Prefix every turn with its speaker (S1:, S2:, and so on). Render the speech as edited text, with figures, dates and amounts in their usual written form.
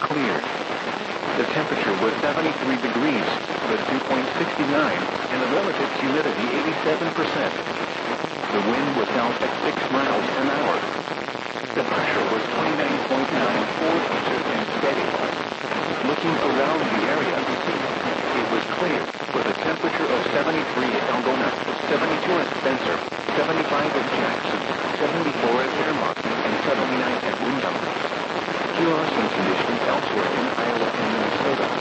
S1: cleared. The temperature was 73 degrees, with dew point 69, and the relative humidity 87%. The wind was south at 6 miles an hour. The pressure was 29.94 inches and steady. Looking around the area, it was clear, with a temperature of 73 at Algona, 72 at Spencer, 75 at Jackson, 74 at Fairmont, and 79 at Windham. Here are some conditions elsewhere in Iowa and Minnesota.